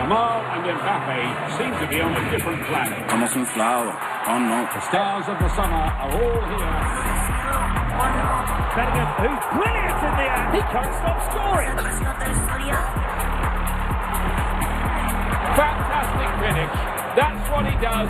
Neymar and Mbappe seem to be on a different planet. Estamos inflados. Oh no. The stars of the summer are all here. Bellingham, who's brilliant in the air. He can't stop scoring. Fantastic finish. That's what he does.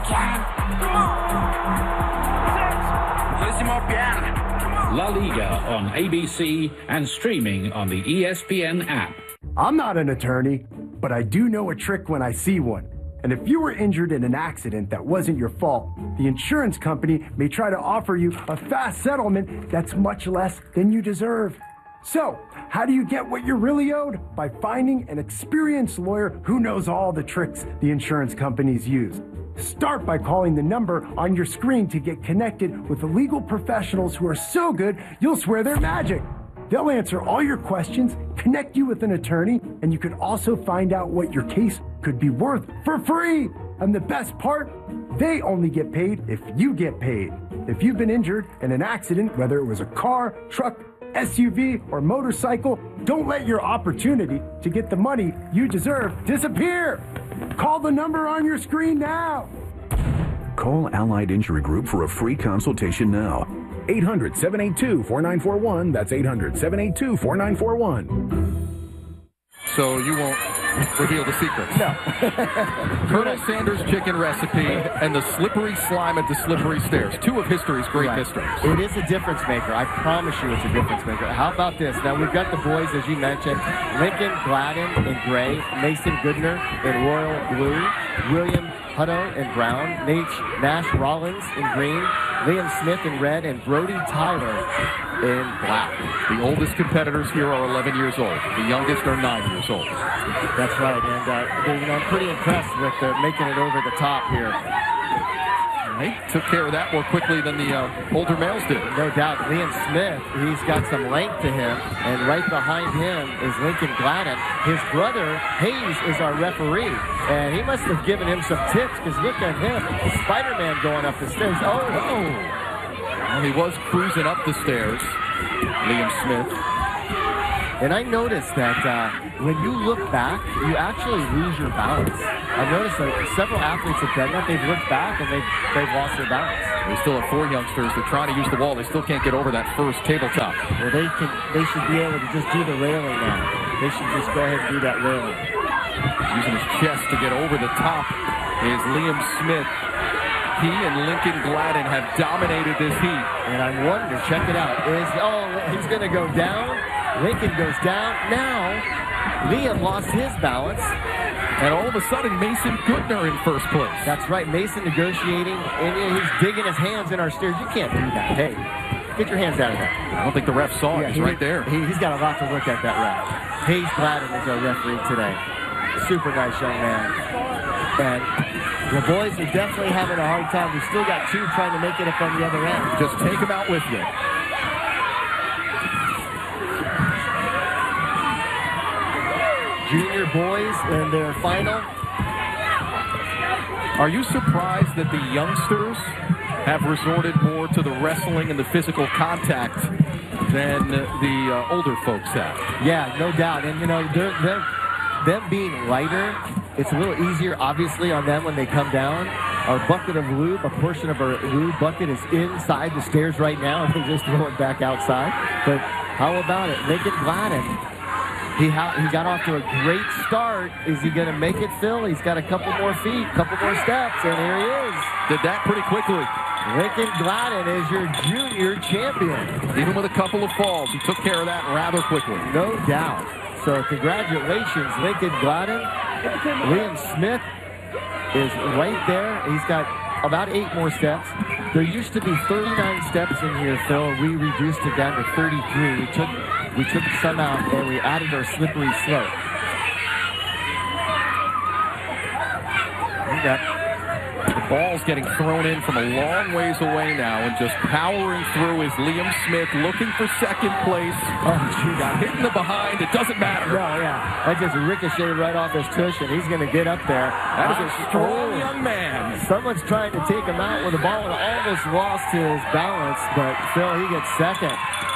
La Liga on ABC and streaming on the ESPN app. I'm not an attorney, but I do know a trick when I see one. And if you were injured in an accident that wasn't your fault, the insurance company may try to offer you a fast settlement that's much less than you deserve. So, how do you get what you're really owed? By finding an experienced lawyer who knows all the tricks the insurance companies use. Start by calling the number on your screen to get connected with the legal professionals who are so good you'll swear they're magic. They'll answer all your questions, connect you with an attorney, and you can also find out what your case could be worth for free. And the best part, they only get paid if you get paid. If you've been injured in an accident, whether it was a car, truck, SUV, or motorcycle, don't let your opportunity to get the money you deserve disappear. Call the number on your screen now. Call Allied Injury Group for a free consultation now. 800-782-4941. That's 800-782-4941. So you won't reveal the secret. No. Colonel Sanders' chicken recipe and the slippery slime at the slippery stairs. Two of history's great mysteries. It is a difference maker. I promise you it's a difference maker. How about this? Now, we've got the boys, as you mentioned, Lincoln Gladden in gray, Mason Goodner in royal blue, William Hutto in brown, Nash Rollins in green, Liam Smith in red, and Brody Tyler in black. The oldest competitors here are 11 years old. The youngest are 9 years old. That's right, and I'm pretty impressed with making it over the top here. They took care of that more quickly than the older males did. No doubt. Liam Smith, he's got some length to him, and right behind him is Lincoln Gladden. His brother, Hayes, is our referee, and he must have given him some tips, because look at him, Spider-Man going up the stairs. Oh! Well, he was cruising up the stairs, Liam Smith. And I noticed that when you look back, you actually lose your balance. I've noticed that several athletes have done that. They've looked back and they've lost their balance. We still have 4 youngsters. They're trying to use the wall. They still can't get over that first tabletop. Well, they should be able to just do the railing now. They should just go ahead and do that railing. Using his chest to get over the top is Liam Smith. He and Lincoln Gladden have dominated this heat. And I wonder, check it out, he's going to go down. Lincoln goes down. Now, Liam lost his balance. And all of a sudden, Mason Goodner in first place. That's right, Mason negotiating, and he's digging his hands in our stairs. You can't do that. Hey, get your hands out of that. I don't think the ref saw it. He's right there. He's got a lot to look at, that ref. Hayes Gladden is our referee today. Super nice young man. And the boys are definitely having a hard time. We've still got 2 trying to make it up on the other end. Just take them out with you. Junior boys in their final. Are you surprised that the youngsters have resorted more to the wrestling and the physical contact than the older folks have? Yeah, no doubt. And, them being lighter, it's a little easier, obviously, on them when they come down. Our bucket of lube, a portion of our lube bucket is inside the stairs right now, and they just throw it back outside. But how about it? Lincoln Gladden. He got off to a great start. Is he going to make it, Phil? He's got a couple more feet, couple more steps, and here he is. Did that pretty quickly. Lincoln Gladden is your junior champion. Even with a couple of falls, he took care of that rather quickly. No doubt. So congratulations, Lincoln Gladden. Liam Smith is right there. He's got about 8 more steps. There used to be 39 steps in here, Phil. We reduced it down to 33. We took some out and we added our slippery slope. The ball's getting thrown in from a long ways away now, and just powering through is Liam Smith, looking for second place. Oh, geez. Got hit in the behind. It doesn't matter. No, yeah. That just ricocheted right off his tush, and he's going to get up there. That is a strong young man. Someone's trying to take him out with the ball and almost lost his balance, but Phil, he gets second.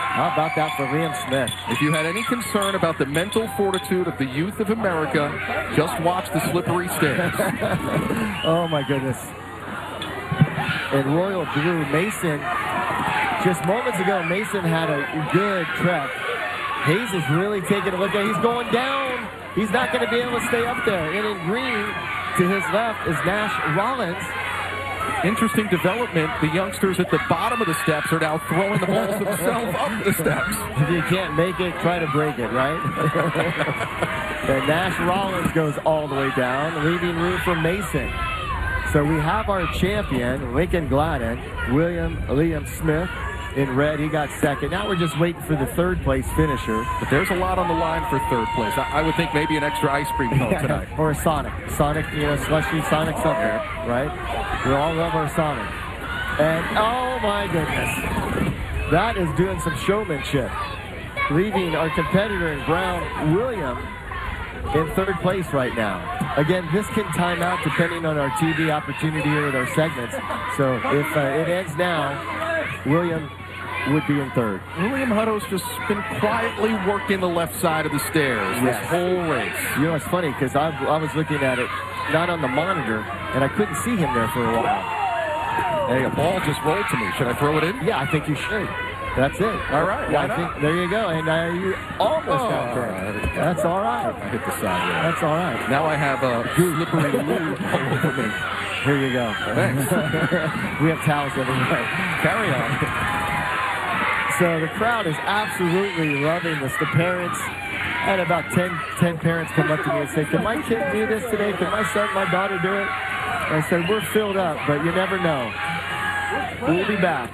How about that for Liam Smith? If you had any concern about the mental fortitude of the youth of America, just watch the slippery stairs. Oh, my goodness. In Royal Blue, Mason, just moments ago, Mason had a good trek. Hayes is really taking a look at it. He's going down. He's not going to be able to stay up there. And in green, to his left, is Nash Rollins. Interesting development. The youngsters at the bottom of the steps are now throwing the balls themselves up the steps. If you can't make it, try to break it, right? And Nash Rollins goes all the way down, leaving room for Mason. So we have our champion, Lincoln Gladden, Liam Smith in red. He got second. Now we're just waiting for the third place finisher. But there's a lot on the line for third place. I would think maybe an extra ice cream cone tonight. Or a Sonic. Sonic, slushy Sonic something, right? We all love our Sonic. And, oh my goodness. That is doing some showmanship. Leaving our competitor in brown, William, in third place right now. Again, this can time out depending on our TV opportunity here with our segments. So if it ends now, William would be in third. William Hutto's just been quietly working the left side of the stairs this whole race. You know, it's funny because I was looking at it, not on the monitor, and I couldn't see him there for a while. Hey, a ball just rolled to me. Should I throw it in? Yeah, I think you should. That's it. All right. Yeah, I think, there you go. And you almost out there. That's all right. I hit the side there. That's all right. Now I have a slippery lube all over me. Here you go. Thanks. We have towels everywhere. Carry on. So the crowd is absolutely loving this. The parents, I had about 10 parents come up to me and say, can my kid do this today? Can my son, my daughter do it? And I said, we're filled up, but you never know. We'll be back.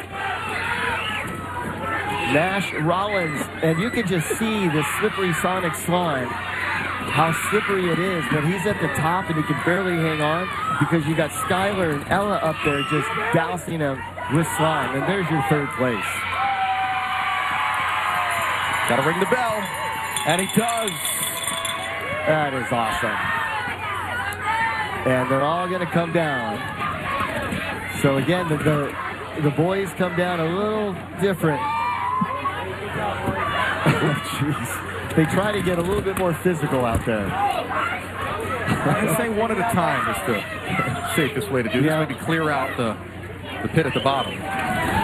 Nash Rollins, and you can just see the slippery Sonic slime, how slippery it is, but he's at the top and he can barely hang on because you got Skylar and Ella up there just dousing him with slime, and there's your third place. Got to ring the bell, and he does. That is awesome. And they're all going to come down. So again, the boys come down a little different. Oh, jeez. They try to get a little bit more physical out there. I'd say one at a time is the safest way to do this. Maybe clear out the pit at the bottom.